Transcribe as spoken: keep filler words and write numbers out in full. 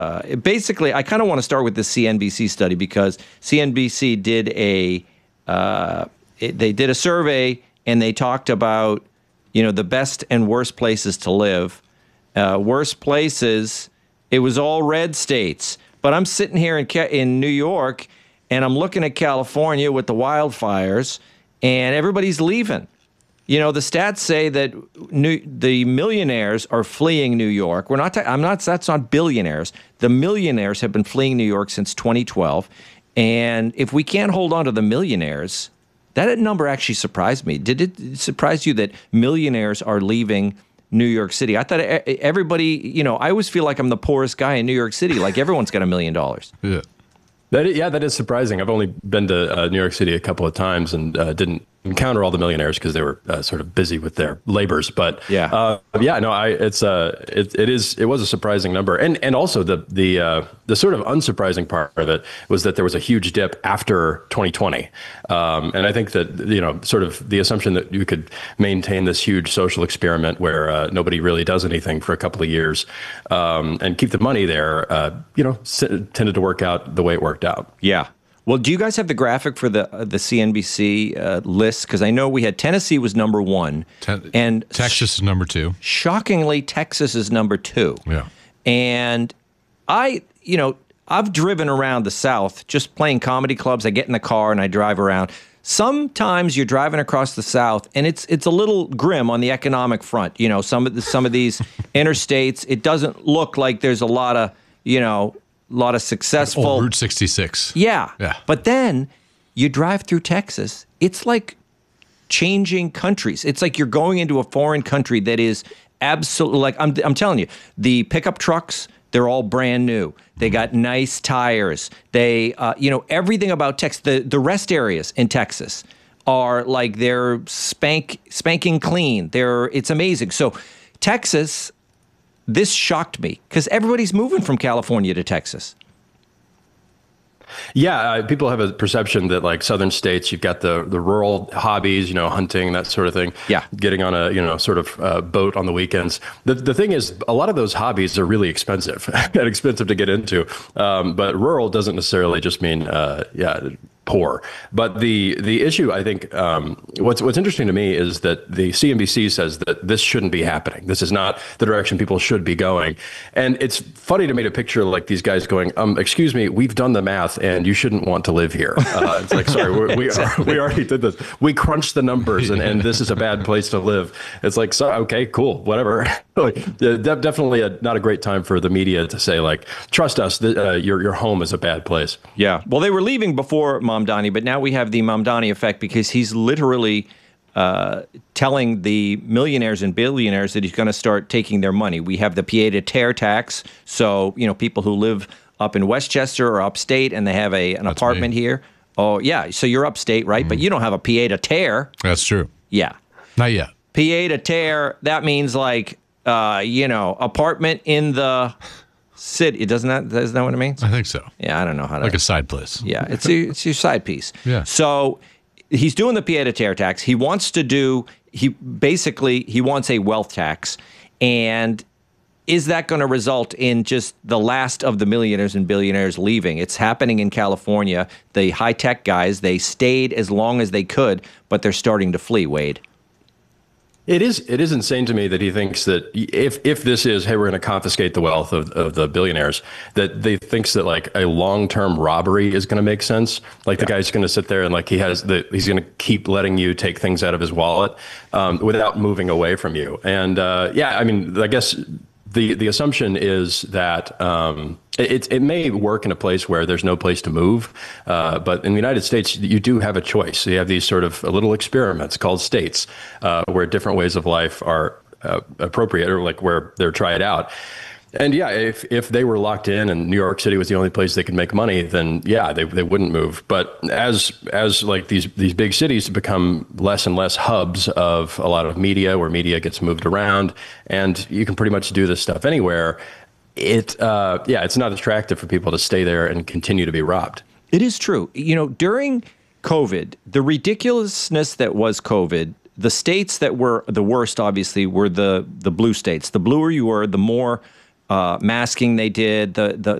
uh, basically, I kind of want to start with the C N B C study because C N B C did a uh, it, they did a survey and they talked about, you know, the best and worst places to live. Uh, worst places, it was all red states. But I'm sitting here in in New York, and I'm looking at California with the wildfires, and everybody's leaving. You know, the stats say that new, the millionaires are fleeing New York. We're not. Ta- I'm not. That's not billionaires. The millionaires have been fleeing New York since twenty twelve, and if we can't hold on to the millionaires, that number actually surprised me. Did it surprise you that millionaires are leaving New York City? I thought everybody. You know, I always feel like I'm the poorest guy in New York City. Like everyone's got a million dollars. Yeah. That is, yeah, that is surprising. I've only been to uh, New York City a couple of times and uh, didn't encounter all the millionaires because they were uh, sort of busy with their labors. But yeah, uh, yeah, no, I it's uh, it, it is it was a surprising number, and and also the the uh, the sort of unsurprising part of it was that there was a huge dip after twenty twenty, um, and I think that you know sort of the assumption that you could maintain this huge social experiment where uh, nobody really does anything for a couple of years um, and keep the money there, uh, you know, tended to work out the way it worked out. Yeah. Well, do you guys have the graphic for the uh, the C N B C uh, list? Because I know we had Tennessee was number one, Ten- and Texas is number two. Shockingly, Texas is number two. Yeah. And I, you know, I've driven around the South just playing comedy clubs. I get in the car and I drive around. Sometimes you're driving across the South, and it's it's a little grim on the economic front. You know, some of the, some of these interstates, it doesn't look like there's a lot of, you know. A lot of successful oh, Route sixty-six. Yeah. Yeah. But then you drive through Texas. It's like changing countries. It's like you're going into a foreign country that is absolutely like I'm I'm telling you, the pickup trucks, they're all brand new. They got nice tires. They uh, you know, everything about Texas, the, the rest areas in Texas are like they're spank spanking clean. They're it's amazing. So Texas, this shocked me because everybody's moving from California to Texas. Yeah, uh, people have a perception that like southern states, you've got the the rural hobbies, you know, hunting, that sort of thing. Yeah. Getting on a, you know, sort of uh, boat on the weekends. The the thing is, a lot of those hobbies are really expensive and expensive to get into. Um, but rural doesn't necessarily just mean, uh, yeah, poor. But the the issue, I think, um, what's what's interesting to me is that the C N B C says that this shouldn't be happening. This is not the direction people should be going. And it's funny to me to picture like these guys going, um, excuse me, we've done the math and you shouldn't want to live here. Uh, it's like, sorry, we we, Exactly. we already did this. We crunched the numbers and, and this is a bad place to live. It's like, so, okay, cool, whatever. like, de- definitely a, not a great time for the media to say like, trust us, th- uh, your your home is a bad place. Yeah. Well, they were leaving before Mamdani, but now we have the Mamdani effect because he's literally uh, telling the millionaires and billionaires that he's going to start taking their money. We have the pied-à-terre tax. So, you know, people who live up in Westchester or upstate and they have a an That's apartment me. here. Oh, yeah. So you're upstate, right? Mm-hmm. But you don't have a pied-à-terre. That's true. Yeah. Not yet. Pied-à-terre, that means like, uh, you know, apartment in the city. Doesn't that, isn't that what it means? I think so. Yeah, I don't know how to. Like a side place. Yeah, it's your, it's your side piece. Yeah. So he's doing the pied-à-terre tax. He wants to do, he basically, he wants a wealth tax. And is that going to result in just the last of the millionaires and billionaires leaving? It's happening in California. The high-tech guys, they stayed as long as they could, but they're starting to flee, Wade. It is it is insane to me that he thinks that if if this is, hey, we're going to confiscate the wealth of, of the billionaires, that they thinks that like a long-term robbery is going to make sense. Like yeah. the guy's going to sit there and like he has the he's going to keep letting you take things out of his wallet um, without moving away from you. And uh, yeah, I mean, I guess the the assumption is that um, it it may work in a place where there's no place to move, uh, but in the United States you do have a choice. So you have these sort of little experiments called states, uh, where different ways of life are uh, appropriate, or like where they're tried out. And yeah, if if they were locked in and New York City was the only place they could make money, then yeah, they they wouldn't move. But as as like these these big cities become less and less hubs of a lot of media, where media gets moved around, and you can pretty much do this stuff anywhere, it uh, yeah, it's not attractive for people to stay there and continue to be robbed. It is true. You know, during COVID, the ridiculousness that was COVID, the states that were the worst, obviously, were the the blue states. The bluer you were, the more uh, masking they did, the the